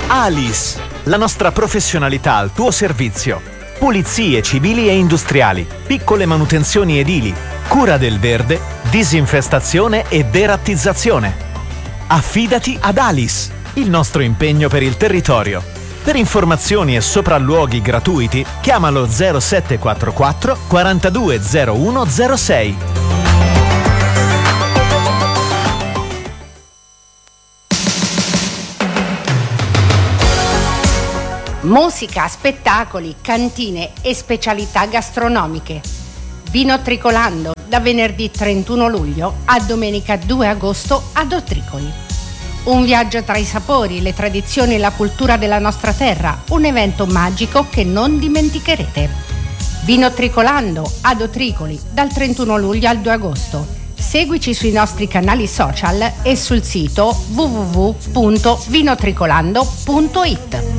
Alice, la nostra professionalità al tuo servizio. Pulizie civili e industriali, piccole manutenzioni edili, cura del verde, disinfestazione e derattizzazione. Affidati ad Alice, il nostro impegno per il territorio. Per informazioni e sopralluoghi gratuiti, chiamalo 0744 420106. Musica, spettacoli, cantine e specialità gastronomiche. Vino Tricolando da venerdì 31 luglio a domenica 2 agosto ad Otricoli. Un viaggio tra i sapori, le tradizioni e la cultura della nostra terra, un evento magico che non dimenticherete. Vino Tricolando ad Otricoli dal 31 luglio al 2 agosto. Seguici sui nostri canali social e sul sito www.vinotricolando.it.